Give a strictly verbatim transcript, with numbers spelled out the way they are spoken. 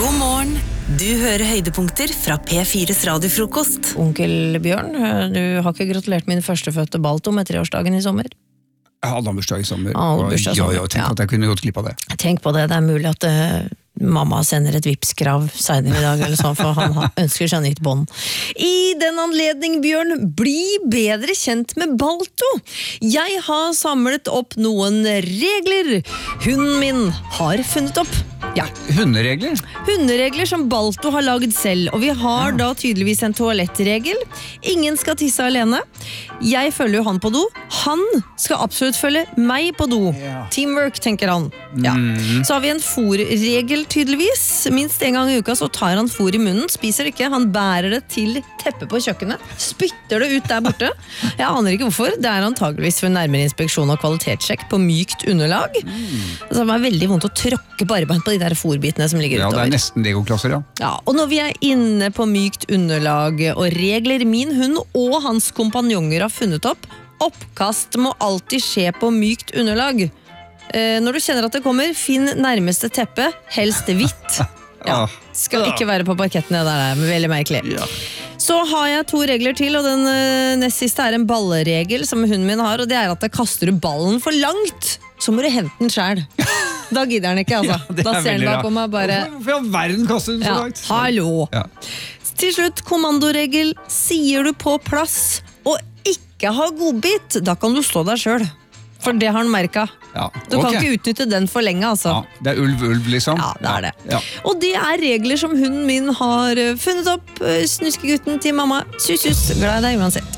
God morgen. Du hører høydepunkter fra P fires radiofrokost. Onkel Bjørn, du har ikke gratulert min førstefødte Balto med treårsdagen i sommer? Jeg hadde han bursdag i sommer. Ah, og, bursdag i ja, sommer. ja, tenk Ja. at jeg kunne gått glipp av det. Tenk på det, det er mulig at uh, mamma sender et vipskrav senere i dag, eller sånn, for han har- ønsker seg nytt bånd. I den anledning, Bjørn, bli bedre kjent med Balto. Jeg har samlet opp noen regler hunden min har funnet opp. Ja, Hunderegler? hunderegler som Balto har laget selv, og vi har da tydeligvis en toalettregel. Ingen skal tisse alene. Jeg følger jo han på do. Han skal absolutt følge meg på do. Ja. Teamwork, tenker han. Ja. Så har vi en fôrregel tydeligvis. Minst en gang i uka så tar han fôr i munnen, spiser ikke, han bærer det til teppet på kjøkkenet, spytter det ut der borte. Jeg aner ikke hvorfor, det er antageligvis for nærmere inspeksjon og kvalitetssjekk på mykt underlag. Altså, det er veldig vondt å tråkke barbeint på de der fôrbitene som ligger Ja, det utover. er nesten legoklosser, ja. Ja, og når vi er inne på mykt underlag og regler min hund og hans kompanjonger har funnet opp, oppkast må alltid skje på mykt underlag. Eh, når du kjenner at det kommer, finn nærmeste teppe, helst hvitt. Ja, skal ikke være på parketten, det der er veldig merkelig. Ja. Så har jeg to regler til, og den eh, nest siste er en balleregel som hunden min har, og det er at det kaster du ballen for langt, så må du hente den selv. Da gidder han ikke, altså. Ja, det da er ser han veldig bak bra. om meg bare... Hvorfor, hvorfor i all verden kaster den så Ja, langt? hallo. Ja. Til slutt, kommandoregel. Sier du på plass og ikke har godbit, da kan du stå der selv. For det har han merket. Ja, Du kan ok. ikke utnytte den for lenge, altså. Ja, det er ulv, ulv, liksom. Ja, det er det. Ja. Og det er regler som hunden min har eh, funnet opp. Eh, Snuskegutten til mamma. Sus, sus. Glad i deg uansett.